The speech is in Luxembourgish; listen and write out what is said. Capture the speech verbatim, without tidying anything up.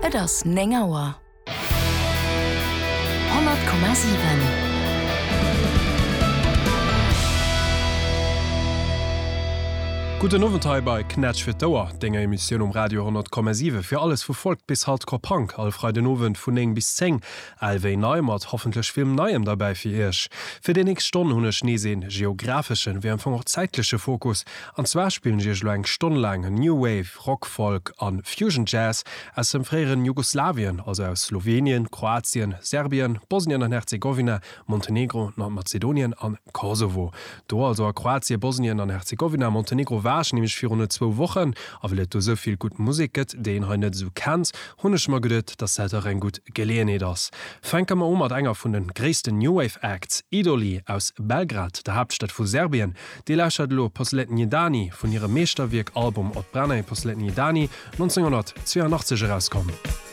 Et ass Nengauer. hundert Komma sieben. Guten Noventei bei Knetsch fir Dauer, denger Emissionioun um Radio hundert Komma sieben fir alles verfolgt bis Hardcore Punk, all frei den Nowen vun eng bis zeng, Alwéi Neumert hoffentlech film Neiem dabei fir Ech. Fir den eg Stonn hunne Schneesinn geografischen wie vu auch zeitliche Fokus, anzwer spielen jech lo eng stonlang New Wave, Rockfolk an Fusion Jazz ass dem fréieren Jugoslawien, also aus Slowenien, Kroatien, Serbien, Bosnien an Herzegowina, Montenegro, Nordmazedonien an Kosovo. Do also a Kroatien, Bosnien an Herzegowina, Montenegro war nämlich für rund zwei Wochen, aber du so viel gut Musik gibt, den heute nicht so kennt, habe ich mal gedacht, dass das ein gut gelegen ist. Fangen wir um mit einer von den größten New Wave Acts, Idoli aus Belgrad, der Hauptstadt von Serbien. Die lauscht lo Poslednji Dani von ihrem Meisterwerk-Album Od Brane Poslednji Dani neunzehnhundertzweiundachtzig herauskommen.